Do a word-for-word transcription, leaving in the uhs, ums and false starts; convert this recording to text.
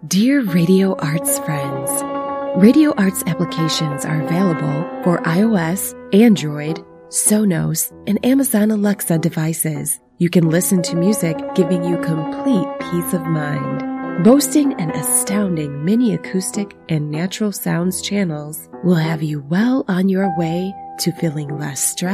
Dear Radio Arts friends, Radio Arts applications are available for iOS, Android, Sonos, and Amazon Alexa devices. You can listen to music, giving you complete peace of mind. Boasting an astounding mini acoustic and natural sounds channels will have you well on your way to feeling less stressed